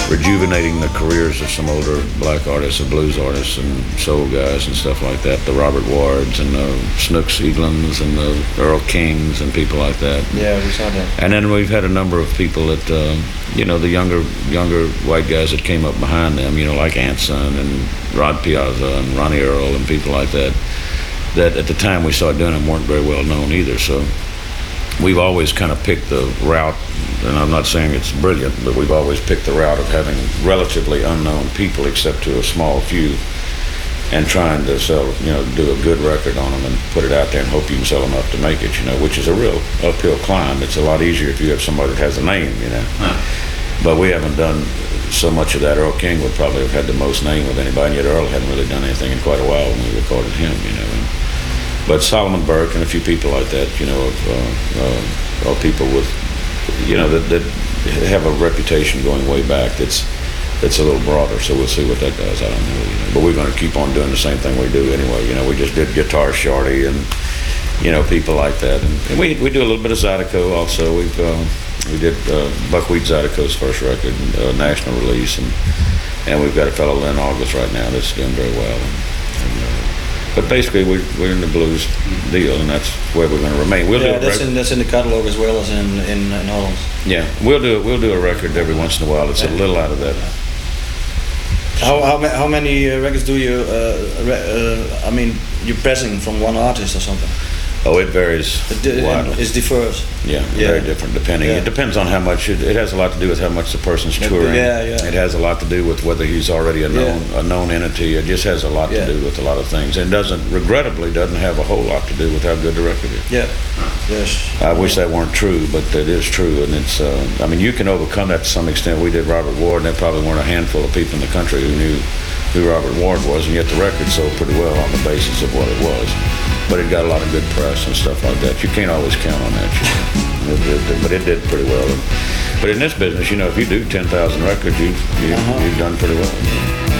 rejuvenating the careers of some older black artists and blues artists and soul guys and stuff like that. The Robert Wards and the Snooks Eaglins and the Earl Kings and people like that. Yeah, we saw that. And then we've had a number of people that, the younger white guys that came up behind them, like Anson and Rod Piazza and Ronnie Earl and people like that, that at the time we started doing them weren't very well known either. So we've always kind of picked the route, and I'm not saying it's brilliant, but we've always picked the route of having relatively unknown people, except to a small few, and trying to sell, do a good record on them and put it out there and hope you can sell enough to make it, which is a real uphill climb. It's a lot easier if you have somebody that has a name, But we haven't done so much of that. Earl King would probably have had the most name of anybody, and yet Earl hadn't really done anything in quite a while when we recorded him, But Solomon Burke and a few people like that, are people with, that have a reputation going way back that's a little broader. So we'll see what that does. I don't know. But we're going to keep on doing the same thing we do anyway. We just did Guitar Shorty and, people like that. And we do a little bit of Zydeco also. We did Buckwheat Zydeco's first record, national release, and we've got a fellow Lynn August right now that's doing very well. But basically, we're in the blues deal, and that's where we're going to remain. That's in the catalog as well as in Holland. Yeah, we'll do a record every once in a while. It's a little out of that. How many records do you? You're pressing from one artist or something? Oh, it varies widely. It's differs. Yeah, very different depending. Yeah. It depends on how much. It has a lot to do with how much the person's touring. Yeah. It has a lot to do with whether he's already a known entity. It just has a lot to do with a lot of things, and regrettably doesn't have a whole lot to do with how good the record is. Yeah. Yes. I wish that weren't true, but it is true, and it's. You can overcome that to some extent. We did Robert Ward, and there probably weren't a handful of people in the country who knew who Robert Ward was, and yet the record sold pretty well on the basis of what it was. But it got a lot of good press and stuff like that. You can't always count on that. But it did pretty well. But in this business, if you do 10,000 records, you've done pretty well.